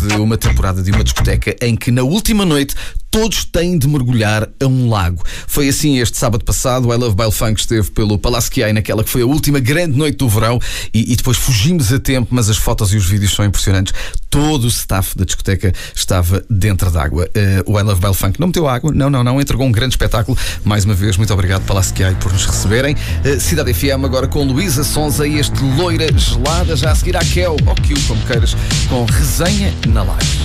de uma temporada de uma discoteca em que na última noite todos têm de mergulhar a um lago. Foi assim este sábado passado. O I Love Baile Funk esteve pelo Palace Quai naquela que foi a última grande noite do verão e depois fugimos a tempo, mas as fotos e os vídeos são impressionantes. Todo o staff da discoteca estava dentro d'água. O I Love Baile Funk não meteu água, não, entregou um grande espetáculo. Mais uma vez, muito obrigado Palace Quai por nos receberem. Cidade FM agora com Luísa Sonza e este Loira Gelada, já a seguir à Kel, ou Q, como queiras, com resenha na live.